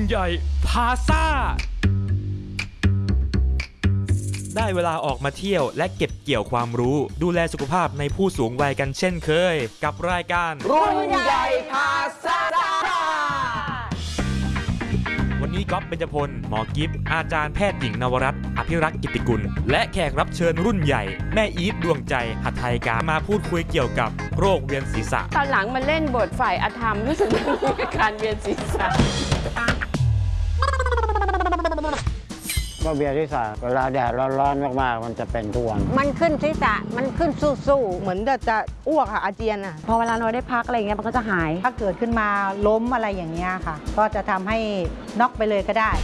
ใหญ่พาซ่าได้เวลาออกมาเที่ยวและเก็บเกี่ยวความรู้ดูแลสุขภาพในผู้สูงวัยกันเช่นเคยกับรายการรุ่นใหญ่พาซ่าวันนี้ก๊อฟเบญจพลหมอกิฟต์อาจารย์แพทย์หญิงนวรัตน์อภิรักษ์กิติกุลและแขกรับเชิญรุ่นใหญ่แม่อีทดวงใจหัตถกามาพูดคุยเกี่ยวกับโรคเวียนศีรษะตอนหลังมาเล่นบทฝ่ายอธรรมรู้สึกมีการเวียนศีรษะก็เวียนศีรษะเวลาแดดร้อนๆมากๆมันจะเป็นทุกวันมันขึ้นศีรษะมันขึ้นสู้ๆเหมือนจะอ้วกค่ะอาเจียนอ่ะพอเวลาเราได้พักอะไรอย่างเงี้ยมันก็จะหายถ้าเกิดขึ้นมาล้มอะไรอย่างเงี้ยค่ะก็จะทำให้น็อกไปเลยก็ได้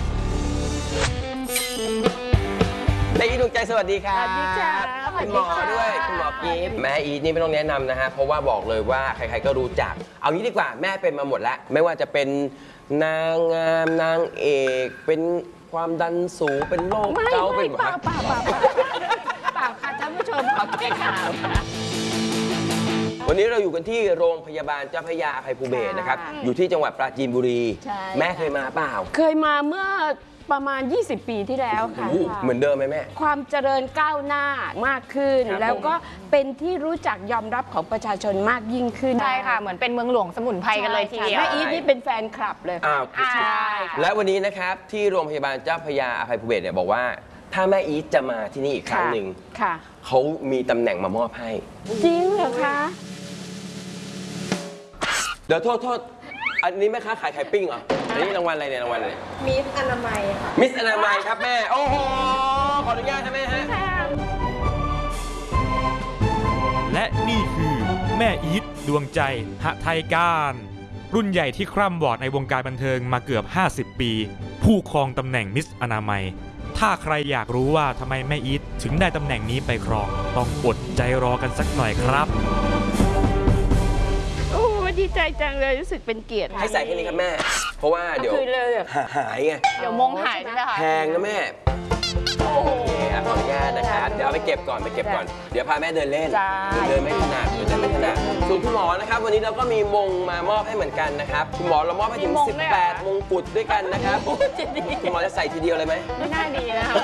แม่อีทดวงใจสวัสดีครับสวัสดีค่ะคุณหมอด้วยคุณหมอกิฟต์แม่อีทนี่ไม่ต้องแนะนำนะฮะเพราะว่าบอกเลยว่าใครๆก็รู้จักเอางี้ดีกว่าแม่เป็นมาหมดแล้วไม่ว่าจะเป็นนางงามนางเอกเป็นความดันสูงเป็นโรคเกาต์เป็นเปล่าค่ะท่านผู้ชมขอแก้ข่าววันนี้เราอยู่กันที่โรงพยาบาลเจ้าพระยาอภัยภูเบศรนะครับอยู่ที่จังหวัดปราจีนบุรีแม่เคยมาเปล่าเคยมาเมื่อประมาณ20 ปีที่แล้วค่ะเหมือนเดิมไหมแม่ความเจริญก้าวหน้ามากขึ้นแล้วก็เป็นที่รู้จักยอมรับของประชาชนมากยิ่งขึ้นใช่ค่ะเหมือนเป็นเมืองหลวงสมุนไพรกันเลยทีเดียวแม่อีทนี่เป็นแฟนคลับเลยใช่และวันนี้นะครับที่โรงพยาบาลเจ้าพระยาอภัยภูเบศรเนี่ยบอกว่าถ้าแม่อีทจะมาที่นี่อีกครั้งหนึ่งเขามีตำแหน่งมามอบให้จริงเหรอคะเดี๋ยวโทษอันนี้แม่ค้าขายไข่ปิ้งเหรออันนี้รางวัลอะไรเนี่ยรางวัลอะไรมิสอนามัยค่ะมิสอนามัยครับแม่โอ้โหขออนุญาตครับแม่ฮะและนี่คือแม่อีทดวงใจหทัยการรุ่นใหญ่ที่คร่ำวอดในวงการบันเทิงมาเกือบ50 ปีผู้ครองตำแหน่งมิสอนามัยถ้าใครอยากรู้ว่าทำไมแม่อีทถึงได้ตำแหน่งนี้ไปครองต้องอดใจรอกันสักหน่อยครับดีใจจังเลยรู้สึกเป็นเกียรติให้ใส่แค่นี้ครับแม่เพราะว่าเดี๋ยวหายไงเดี๋ยวมงหายใช่ไหมคะแพงนะแม่โอเคขออนุญาตนะครับเดี๋ยวเอาไปเก็บก่อนเดี๋ยวพาแม่เดินเล่นเดินไม่ถนัดส่วนคุณหมอนะครับวันนี้เราก็มีมงมามอบให้เหมือนกันนะครับคุณหมอเรามอบให้ถึง18 มงกุฎด้วยกันนะครับคุณหมอจะใส่ทีเดียวเลยไหมไม่น่าดีนะคะ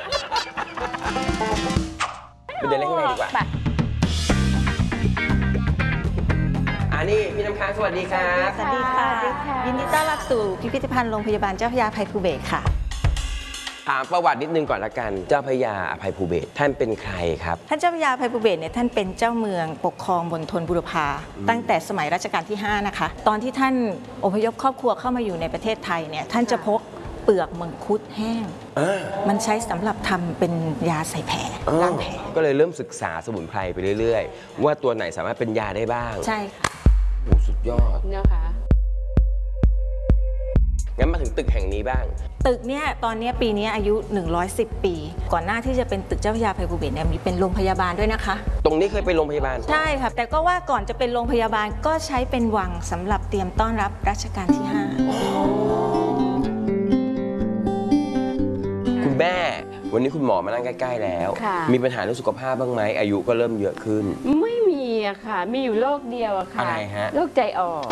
ไปเดินเล่นข้างในดีกว่านี่พี่น้ำค้างสวัสดีครับสวัสดีค่ะยินดีต้อนรับสู่พิพิธภัณฑ์โรงพยาบาลเจ้าพระยาอภัยภูเบศรค่ะถามประวัตินิดนึงก่อนละกันเจ้าพระยาอภัยภูเบศรท่านเป็นใครครับท่านเจ้าพระยาอภัยภูเบศรเนี่ยท่านเป็นเจ้าเมืองปกครองมณฑลบุรพาตั้งแต่สมัยรัชกาลที่5นะคะตอนที่ท่านอพยพครอบครัวเข้ามาอยู่ในประเทศไทยเนี่ยท่านจะพกเปลือกมังคุดแห้งมันใช้สำหรับทำเป็นยาใส่แผลล้างแผลก็เลยเริ่มศึกษาสมุนไพรไปเรื่อยๆว่าตัวไหนสามารถเป็นยาได้บ้างใช่ค่ะโอ้สุดยอดนะคะงั้นมาถึงตึกแห่งนี้บ้างตึกเนี่ยตอนนี้ปีนี้อายุ110 ปีก่อนหน้าที่จะเป็นตึกเจ้าพระยาอภัยภูเบศรเนี่ยมีเป็นโรงพยาบาลด้วยนะคะตรงนี้เคยเป็นโรงพยาบาลใช่ค่ะแต่ก็ว่าก่อนจะเป็นโรงพยาบาลก็ใช้เป็นวังสำหรับเตรียมต้อนรับรัชกาลที่ 5คุณแม่วันนี้คุณหมอมานั่งใกล้ๆแล้วมีปัญหาเรื่องสุขภาพบ้างไหมอายุก็เริ่มเยอะขึ้นไม่มีอะค่ะมีอยู่โรคเดียวอะค่ะอะไรฮะโรคใจอ่อน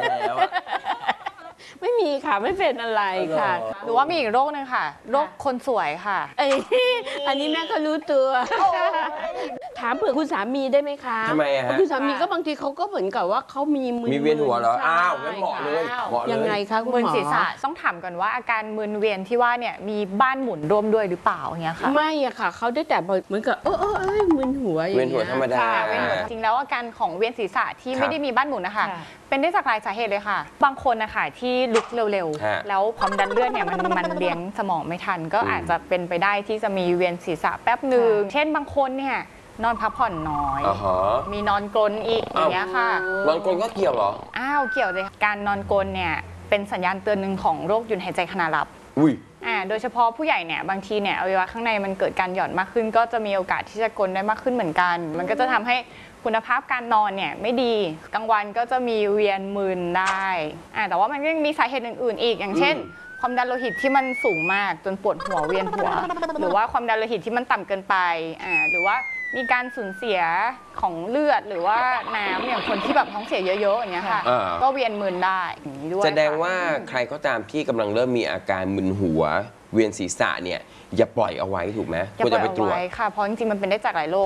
ไม่มีค่ะไม่เป็นอะไรค่ะหรือว่ามีอีกโรคนึงค่ะโรคคนสวยค่ะอันนี้แม่ก็รู้ตัวถามเผื่อคุณสามีได้ไหมคะทำไมฮะคุณสามีก็บางทีเขาก็เหมือนกับว่าเขามีมือมีเวียนหัวเหรออ้าวงั้นเหมาะเลยยังไงคะคุณหมอมึนศีรษะต้องถามก่อนว่าอาการมึนเวียนที่ว่าเนี่ยมีบ้านหมุนร่วมด้วยหรือเปล่าเงี้ยค่ะไม่อะค่ะเขาได้แต่เหมือนกับมึนหัวอย่างเงี้ยเวียนหัวธรรมดาจริงแล้วอาการของเวียนศีรษะที่ไม่ได้มีบ้านหมุนนะคะเป็นได้จากหลายสาเหตุเลยค่ะบางคนนะคะที่ลุกเร็วๆแล้วความดันเลือดเนี่ยมันเลี้ยงสมองไม่ทันก็อาจจะเป็นไปได้ที่จะมีเวียนศีรษะแป๊บหนึ่งเช่นบางคนเนี่ยนอนพักผ่อนน้อยมีนอนกรนอีกอย่างเงี้ยค่ะนอนกรนก็เกี่ยวเหรอเกี่ยวเลยการนอนกรนเนี่ยเป็นสัญญาณเตือนหนึ่งของโรคหยุดหายใจขณะหลับโดยเฉพาะผู้ใหญ่เนี่ยบางทีเนี่ยอวัยวะข้างในมันเกิดการหย่อนมากขึ้นก็จะมีโอกาสที่จะกรนได้มากขึ้นเหมือนกันมันก็จะทำให้คุณภาพการนอนเนี่ยไม่ดีกลางวันก็จะมีเวียนมึนได้แต่ว่ามันก็ยังมีสาเหตุอื่นๆอีกอย่างเช่นความดันโลหิตที่มันสูงมากจนปวดหัวเวียนหัวหรือว่าความดันโลหิตที่มันต่ำเกินไปหรือว่ามีการสูญเสียของเลือดหรือว่าน้ำอย่างคนที่แบบท้องเสียเยอะๆอย่างเงี้ยค่ะก็เวียนมึนได้อย่างนี้ด้วยแสดงว่าใครก็ตามที่กำลังเริ่มมีอาการมึนหัวเวียนศีรษะเนี่ยอย่าปล่อยเอาไว้ถูกไหมควรจะไปตรวจค่ะเพราะจริงๆมันเป็นได้จากหลายโรค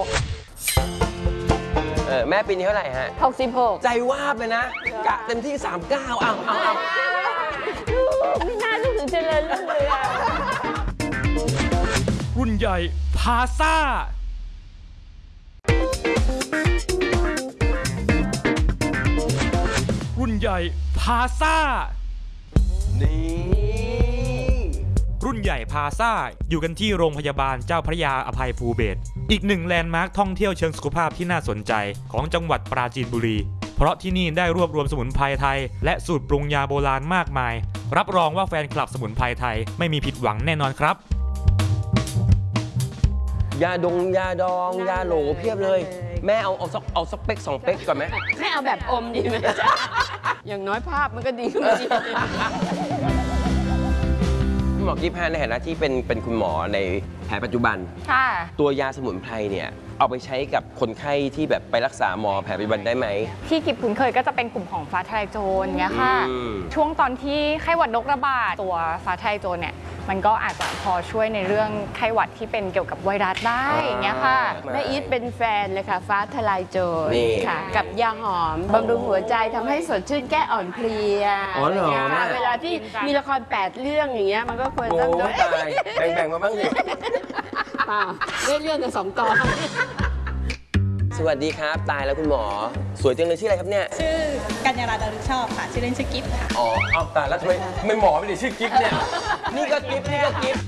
แม่ปีนี้เท่าไหร่ฮะ 66 ใจวาบเลยนะกะเต็มที่39เอาไม่น่ารู้สึกเจริญรุ่งเรืองรุ่นใหญ่พาซ่ารุ่นใหญ่พาซ่านี่รุ่นใหญ่พาซ่าอยู่กันที่โรงพยาบาลเจ้าพระยาอภัยภูเบศรอีกหนึ่งแลนด์มาร์คท่องเที่ยวเชิงสุขภาพที่น่าสนใจของจังหวัดปราจีนบุรีเพราะที่นี่ได้รวบรวมสมุนไพรไทยและสูตรปรุงยาโบราณมากมายรับรองว่าแฟนคลับสมุนไพรไทยไม่มีผิดหวังแน่นอนครับยาดองยาโหลเพียบเลยแม่เอาสักเป๊ก2 เป๊กก่อนไหมไม่เอาแบบอมดีไหมอย่างน้อยภาพมันก็ดีขึ้นมาคุณหมอกิ๊บฮะในฐานะที่เป็นคุณหมอในแผนปัจจุบันตัวยาสมุนไพรเนี่ยเอาไปใช้กับคนไข้ที่แบบไปรักษาหมอแผนปัจจุบันได้ไหมที่กิ๊บคุ้นเคยก็จะเป็นกลุ่มของฟ้าทะลายโจรเงี้ยค่ะช่วงตอนที่ไข้หวัดนกระบาดตัวฟ้าทะลายโจรเนี่ยมันก็อาจจะพอช่วยในเรื่องไข้หวัดที่เป็นเกี่ยวกับไวรัสได้อย่างเงี้ยค่ะแม่อีทเป็นแฟนเลยค่ะฟ้าทะลายโจรค่ะกับยาหอมบำรุงหัวใจทำให้สดชื่นแก้อ่อนเพลียเวลาที่มีละคร8 เรื่องอย่างเงี้ยมันก็ควรต้องแบ่งมาบ้างสิเรื่องกัน2 ตอนสวัสดีครับตายแล้วคุณหมอสวยจังเลยชื่ออะไรครับเนี่ยชื่อกัญญาราดารุชอบค่ะชื่อเล่นชื่อกิฟต์ค่ะเอาตายแล้วทำไมหมอไม่ได้ชื่อกิฟต์เนี่ยนี่ก็กิฟต์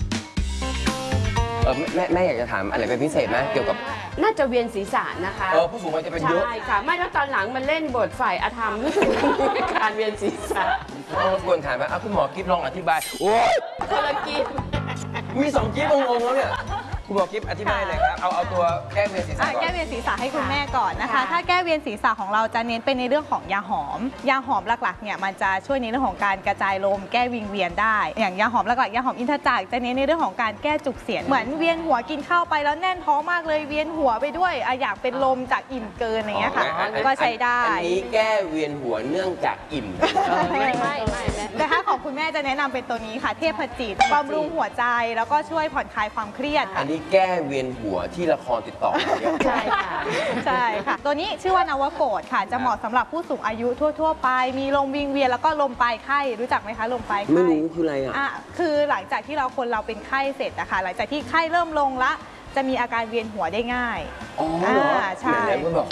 แม่อยากจะถามอะไรเป็นพิเศษไหมเกี่ยวกับน่าจะเวียนศีรษะนะคะผู้สูงวัยจะเป็นเยอะใช่ค่ะไม่แล้วตอนหลังมันเล่นบทฝ่ายอธรรมรู้สึกมีการเวียนศีรษะควรถามไหมคุณหมอกิฟต์ลองอธิบายโอ้ยคนละกิฟต์มี2 กิฟต์งงแล้วเนี่ยคุณหมอกิ๊บอธิบายเลยครับเอาตัวแก้เวียนศีรษะก่อนแก้เวียนศีรษะให้คุณแม่ก่อนนะคะถ้าแก้เวียนศีรษะของเราจะเน้นเป็นในเรื่องของยาหอมหลักๆเนี่ยมันจะช่วยในเรื่องของการกระจายลมแก้วิงเวียนได้อย่างยาหอมหลักๆยาหอมอินทจักรจะเน้นในเรื่องของการแก้จุกเสียดเหมือนเวียนหัวกินข้าวไปแล้วแน่นท้องมากเลยเวียนหัวไปด้วยอยากเป็นลมจากอิ่มเกินอะไรเงี้ยค่ะก็ใช้ได้อันนี้แก้เวียนหัวเนื่องจากอิ่มไม่แต่ถ้าของคุณแม่จะแนะนำเป็นตัวนี้ค่ะเทพจิตบำรุงหัวใจแล้วก็ช่วยผ่อนคลายความเครียดอันนี้แก้เวียนหัวที่ละครติดต่อใช่ค่ะตัวนี้ชื่อว่านวโกฏค่ะจะเหมาะสำหรับผู้สูงอายุทั่วไปมีลมวิงเวียนแล้วก็ลมปลายไข้รู้จักไหมคะลมปลายไข้ไม่รู้คืออะไรคือหลังจากที่คนเราเป็นไข้เสร็จนะคะหลังจากที่ไข้เริ่มลงละจะมีอาการเวียนหัวได้ง่ายใช่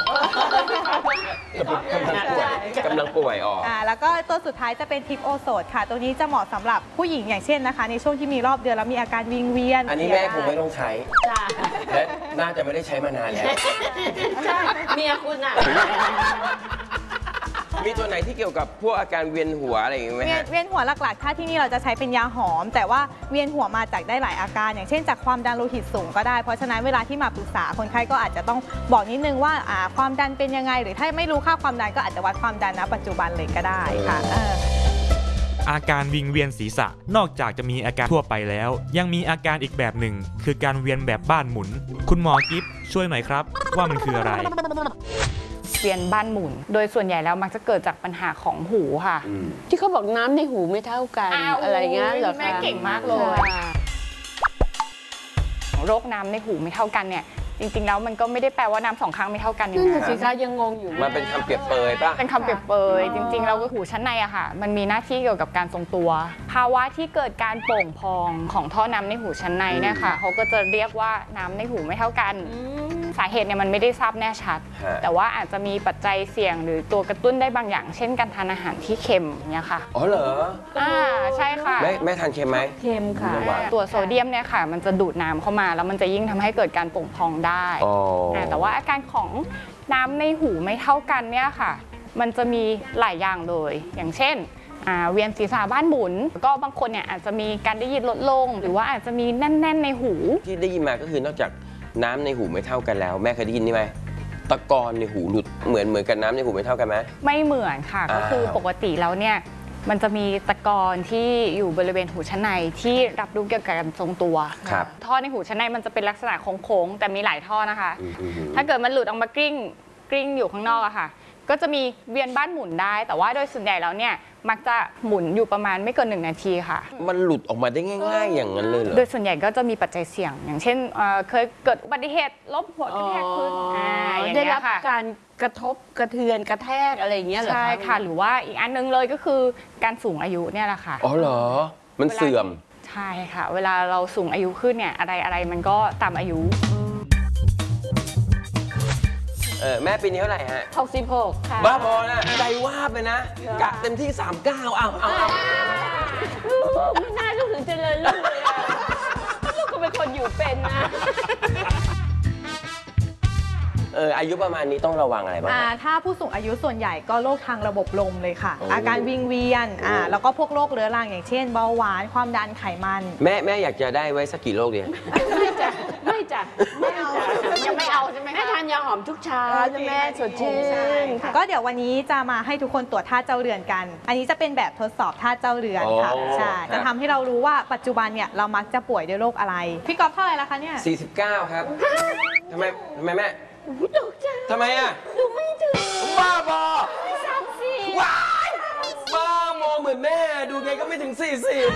กำลังป่วยแล้วก็ตัวสุดท้ายจะเป็นทิปโอโซดค่ะตัวนี้จะเหมาะสำหรับผู้หญิงอย่างเช่นนะคะในช่วงที่มีรอบเดือนแล้วมีอาการวิงเวียนอันนี้แม่คงไม่ต้องใช้และน่าจะไม่ได้ใช้มานานแล้วใช่เมียคุณอ่ะมีตัวไหนที่เกี่ยวกับพวกอาการเวียนหัวอะไรอย่างเงี้ยไหมเวียนหัวหลักๆถ้าที่นี่เราจะใช้เป็นยาหอมแต่ว่าเวียนหัวมาจากได้หลายอาการอย่างเช่นจากความดันโลหิตสูงก็ได้เพราะฉะนั้นเวลาที่มาปรึกษาคนไข้ก็อาจจะต้องบอกนิดนึงว่าความดันเป็นยังไงหรือถ้าไม่รู้ค่าความดันก็อาจจะวัดความดันณปัจจุบันเลยก็ได้ค่ะอาการวิงเวียนศีรษะนอกจากจะมีอาการทั่วไปแล้วยังมีอาการอีกแบบหนึ่งคือการเวียนแบบบ้านหมุนคุณหมอกิ๊บช่วยหน่อยครับว่ามันคืออะไรเวียนบ้านหมุนโดยส่วนใหญ่แล้วมักจะเกิดจากปัญหาของหูค่ะที่เขาบอกน้ำในหูไม่เท่ากันอะไรเงี้ยเหรอคะแม่เก่งมากเลยโรคน้ำในหูไม่เท่ากันเนี่ยจริงๆแล้วมันก็ไม่ได้แปลว่าน้ำ2 ข้างไม่เท่ากันนั่นสิคะยังงงอยู่มันเป็นคำเปรียบเปยป่ะเป็นคำเปรียบเปยจริงๆเราก็หูชั้นในอะค่ะมันมีหน้าที่เกี่ยวกับการทรงตัวภาวะที่เกิดการโป่งพองของท่อน้ำในหูชั้นในเนี่ยค่ะเขาก็จะเรียกว่าน้ำในหูไม่เท่ากันสาเหตุเนี่ยมันไม่ได้ทราบแน่ชัดแต่ว่าอาจจะมีปัจจัยเสี่ยงหรือตัวกระตุ้นได้บางอย่างเช่นการทานอาหารที่เค็มเนี่ยค่ะอ๋อเหรอใช่ค่ะแม่ทานเค็มไหมเค็มค่ะตัวโซเดียมเนี่ยค่ะมันจะดูดน้ำเข้ามาแล้วมันจะยิ่งทำให้เกิดการโป่งพองได้แต่ว่าอาการของน้ำในหูไม่เท่ากันเนี่ยค่ะมันจะมีหลายอย่างเลยอย่างเช่นเวียนศีรษะบ้านหมุนก็บางคนเนี่ยอาจจะมีการได้ยินลดลงหรือว่าอาจจะมีแน่นๆในหูที่ได้ยินมาก็คือนอกจากน้ำในหูไม่เท่ากันแล้วแม่เคยได้ยินนี่ไหมตะกอนในหูหลุดเหมือนกันน้ำในหูไม่เท่ากันไหมไม่เหมือนค่ะก็คือปกติแล้วเนี่ยมันจะมีตะกอนที่อยู่บริเวณหูชั้นในที่รับรู้เกี่ยวกับการทรงตัวครับท่อในหูชั้นในมันจะเป็นลักษณะโค้งๆแต่มีหลายท่อนะคะ ถ้าเกิดมันหลุดออกมากลิ้งอยู่ข้างนอกอะค่ะก็จะมีเวียนบ้านหมุนได้ แต่ว่าโดยส่วนใหญ่แล้วเนี่ยมักจะหมุนอยู่ประมาณไม่เกิน1 นาทีค่ะมันหลุดออกมาได้ง่ายๆอย่างนั้นเลยเหรอโดยส่วนใหญ่ก็จะมีปัจจัยเสี่ยง อย่างเช่นเคยเกิดอุบัติเหตุล้มหัวกระแทกพื้นอย่างได้เงี้รับยค่ะการกระทบกระเทือนกระแทกอะไรอย่างเงี้ยเหรอใช่ค่ะหรือว่าอีกอันนึงเลยก็คือการสูงอายุเนี่ยแหละค่ะอ๋อเหรอ มันเสื่อมใช่ค่ะ เวลาเราสูงอายุขึ้นเนี่ยอะไรมันก็ตามอายุแม่ปีนี้เท่าไหร่ฮะ 66 ค่ะบ้าบอนะใจว่าไปนะ กะเต็มที่ 39เอาไม่น่าลูกถึงเจริญรุ่งเลยอะลูกก็เป็นคนอยู่เป็นนะอายุประมาณนี้ต้องระวังอะไรบ้างฮะถ้าผู้สูงอายุส่วนใหญ่ก็โรคทางระบบลมเลยค่ะโอ้อาการวิงเวียนโอ้แล้วก็พวกโรคเรื้อรังอย่างเช่นเบาหวานความดันไขมันแม่อยากจะได้ไว้สักกี่โรคดีไม่จ้ะไม่จ้ะไม่เอายังไม่เอาใช่ไหมคะแม่ทานยาหอมทุกเช้านะแม่สดชื่นค่ะก็เดี๋ยววันนี้จะมาให้ทุกคนตรวจธาตุเจ้าเรือนกัน อันนี้จะเป็นแบบทดสอบธาตุเจ้าเรือนค่ะอ๋อใช่ครับจะทำให้เรารู้ว่าปัจจุบันเนี่ยเรามักจะป่วยด้วยโรคอะไร พี่ก๊อฟเท่าไหร่แล้วคะเนี่ย 49 ครับทำไมแม่ตกใจทำไมอ่ะดูไม่ถึงบ้าบอ 30 ว้ายบ้ามองเหมือนแม่ ดูไงก็ไม่ถึง 40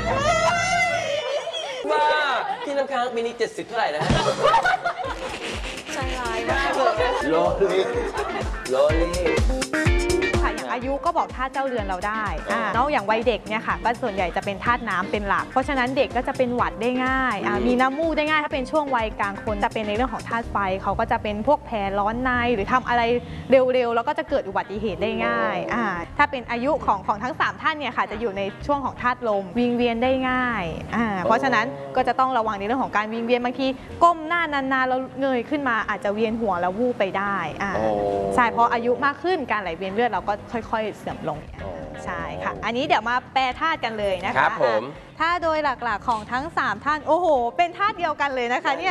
บ้าพี่น้ำค้างปีนี้ 70 เท่าไหร่นะฮะใจร้ายมากเลยโลลี่ค่ะอย่างอายุก็บอกธาตุเจ้าเรือนเราได้นอกอย่างวัยเด็กเนี่ยค่ะก็ส่วนใหญ่จะเป็นธาตุน้ำเป็นหลัก เพราะฉะนั้นเด็กก็จะเป็นหวัดได้ง่ายมีน้ำมูกได้ง่ายถ้าเป็นช่วงวัยกลางคนจะเป็นในเรื่องของธาตุไฟเขาก็จะเป็นพวกแผลร้อนในหรือทำอะไรเร็วๆแล้วก็จะเกิดอุบัติเหตุได้ง่ายถ้าเป็นอายุของทั้ง3ท่านเนี่ยค่ะจะอยู่ในช่วงของธาตุลมวิงเวียนได้ง่ายเพราะฉะนั้นก็จะต้องระวังในเรื่องของการวิงเวียนบางทีก้มหน้านานๆแล้วเงยขึ้นมาอาจจะเวียนหัวแล้ววูบไปได้ใช่เพราะอายุมากขึ้นการไหลเวียนเลือดเราก็ค่อยๆเสื่อมลงใช่ค่ะอันนี้เดี๋ยวมาแปลธาตุกันเลยนะคะครับผมธาตุโดยหลักๆของทั้ง3ท่านโอ้โหเป็นธาตุเดียวกันเลยนะคะเนี่ย